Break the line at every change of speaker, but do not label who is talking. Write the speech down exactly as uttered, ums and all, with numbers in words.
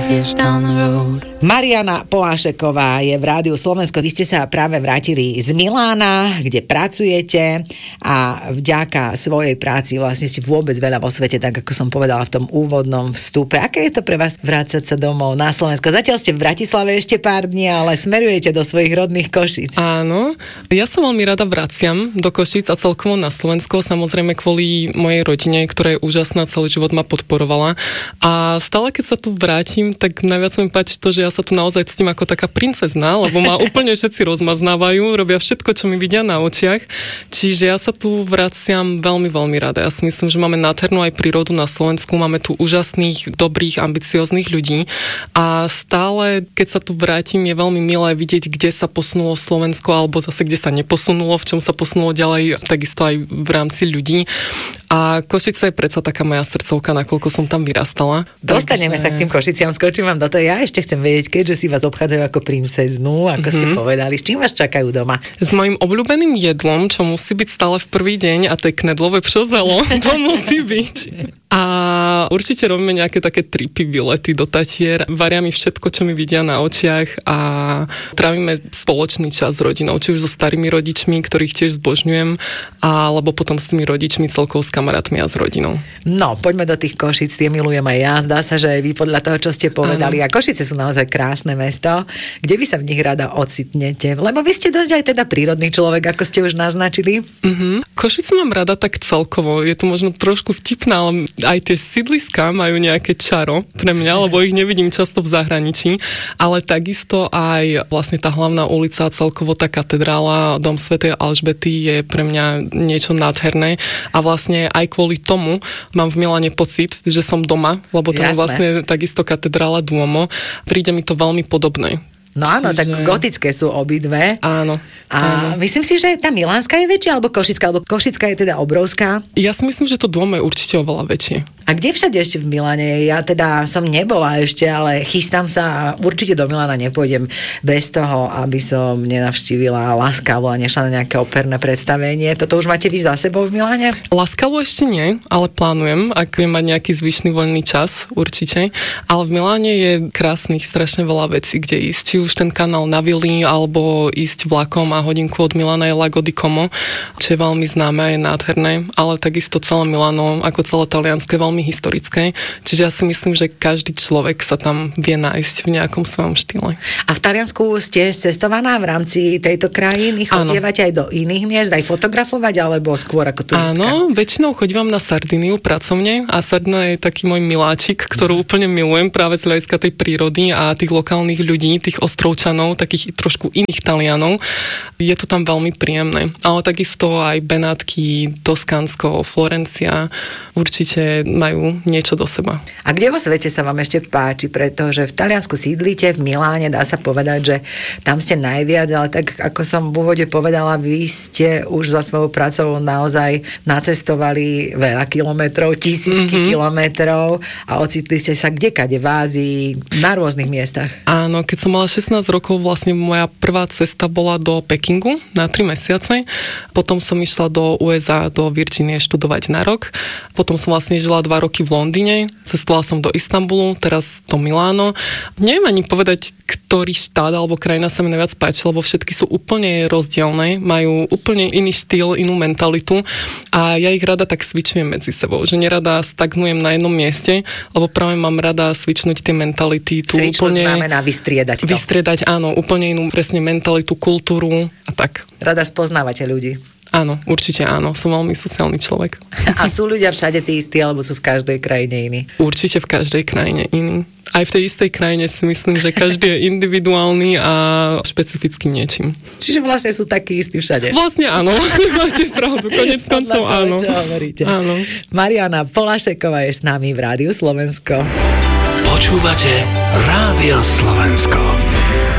miles down the road.
Mariana Polášeková je v Rádiu Slovensko. Vy ste sa práve vrátili z Milána, kde pracujete a vďaka svojej práci vlastne ste vôbec veľa vo svete, tak ako som povedala v tom úvodnom vstupe. Aké je to pre vás vrácať sa domov na Slovensko? Zatiaľ ste v Bratislave ešte pár dní, ale smerujete do svojich rodných Košíc.
Áno, ja sa veľmi rada vraciam do Košíc a celkovo na Slovensko, samozrejme kvôli mojej rodine, ktorá je úžasná, celý život ma podporovala. A stále, keď sa tu vrátim, tak najviac mi páči to, že ja sa tu naozaj cítim ako taká princezná, lebo ma úplne všetci rozmaznávajú, robia všetko, čo mi vidia na očiach. Čiže ja sa tu vraciam veľmi, veľmi rada. Ja si myslím, že máme nádhernú aj prírodu na Slovensku, máme tu úžasných, dobrých, ambicióznych ľudí a stále, keď sa tu vrátim, je veľmi milé vidieť, kde sa posunulo Slovensko, alebo zase kde sa neposunulo, v čom sa posunulo ďalej, takisto aj v rámci ľudí. A Košice je predsa taká moja srdcovka, nakoľko som tam vyrastala.
Dostaneme
Takže...
sa k tým Košiciam, skočím vám do toho. Ja ešte chcem vedieť, keďže si vás obchádzajú ako princeznú, ako mm-hmm. ste povedali, s čím vás čakajú doma?
S mojím obľúbeným jedlom, čo musí byť stále v prvý deň, a to je knedlové pšozelo, to musí byť. A určite robíme nejaké také tripy, výlety do Tatier. Varia mi všetko, čo mi vidia na očiach a trávime spoločný čas s rodinou, či už so starými rodičmi, ktorých tiež zbožňujem, alebo potom s tými rodičmi celkovo s kamarátmi a s rodinou.
No, poďme do tých Košíc, tie milujem aj ja. Zdá sa, že aj vy podľa toho, čo ste povedali. Ano. A Košice sú naozaj krásne mesto. Kde vy sa v nich rada ocitnete? Lebo vy ste dosť aj teda prírodný človek, ako ste už naznačili.
Uh-huh. Košice mám rada tak celkovo. Je to možno trošku vtipné, ale aj tie sídliská majú nejaké čaro pre mňa, lebo ich nevidím často v zahraničí, ale takisto aj vlastne tá hlavná ulica, celkovo tá katedrála, dom svätej Alžbety je pre mňa niečo nádherné a vlastne aj kvôli tomu mám v Miláne pocit, že som doma, lebo tam je vlastne takisto katedrála Duomo. Príde mi to veľmi podobné.
No áno,
Čiže...
tak gotické sú obidve.
Áno.
A
áno.
Myslím si, že tá milánska je väčšia, alebo košická, alebo košická je teda obrovská.
Ja si myslím, že to Duomo je určite oveľa väčšie.
A kde všade ešte v Miláne? Ja teda som nebola ešte, ale chystám sa a určite do Milána nepôjdem bez toho, aby som nenavštívila Laskavu a nešla na nejaké operné predstavenie. Toto už máte vy za sebou v Miláne?
Laskavu ešte nie, ale plánujem, ak viem mať nejaký zvyšný voľný čas, určite. Ale v Miláne je krásnych strašne veľa vecí, kde ísť. Či už ten kanál Navili, alebo ísť vlakom a hodinku od Milána je Lago di Como, čo je veľmi známe a je nádherné, ale takisto celé Miláno, ako celé Taliansko, je veľmi historické. Čiže ja si myslím, že každý človek sa tam vie nájsť v nejakom svojom štýle.
A v Taliansku ste cestovaná v rámci tejto krajiny? Chodievate aj do iných miest, aj fotografovať, alebo skôr ako turistka?
Áno, väčšinou chodím na Sardiniu pracovne a Sardina je taký môj miláčik, ktorú úplne milujem práve z hľadiska tej prírody a tých lokálnych ľudí, tých ostrovčanov, takých trošku iných Talianov. Je to tam veľmi príjemné. Ale takisto aj Benátky, Toskánsko, Florencia určite majú niečo do seba.
A kde vo svete sa vám ešte páči? Pretože v Taliansku sídlite, v Miláne, dá sa povedať, že tam ste najviac, ale tak ako som v úvode povedala, vy ste už za svojou prácou naozaj nacestovali veľa kilometrov, tisícky mm-hmm. kilometrov a ocitli ste sa kdekade v Ázii, na rôznych miestach.
Áno, keď som mala šestnásť rokov, vlastne moja prvá cesta bola do Pekingu na tri mesiace. Potom som išla do ú es á, do Virginie študovať na rok. Potom som vlastne žila dva roky v Londýne. Cestovala som do Istanbulu, teraz do Miláno. Neviem ani povedať, ktorý štát alebo krajina sa mi najviac páči, lebo všetky sú úplne rozdielne, majú úplne iný štýl, inú mentalitu a ja ich rada tak switchujem medzi sebou, že nerada stagnujem na jednom mieste, lebo práve mám rada switchnúť tie mentality.
Switchnúť úplne... znamená vystriedať to.
Vystriedať, áno, úplne inú presne mentalitu, kultúru a tak.
Rada spoznávate ľudí.
Áno, určite áno, som veľmi sociálny človek.
A sú ľudia všade tí istí, alebo sú v každej krajine iní?
Určite v každej krajine iní. Aj v tej istej krajine si myslím, že každý je individuálny a špecificky niečím.
Čiže vlastne sú takí istí všade.
Vlastne áno, máte pravdu, konec koncov áno.
Čo hovoríte.
Áno.
Mariana Polášeková je s nami v Rádiu Slovensko.
Počúvate Rádio Slovensko.